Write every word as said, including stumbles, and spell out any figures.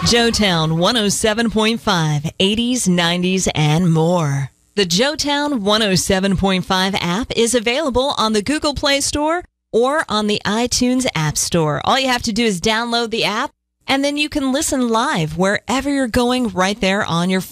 Joetown one oh seven point five, eighties, nineties, and more. The Joetown one oh seven point five app is available on the Google Play Store or on the iTunes App Store. All you have to do is download the app, and then you can listen live wherever you're going right there on your phone.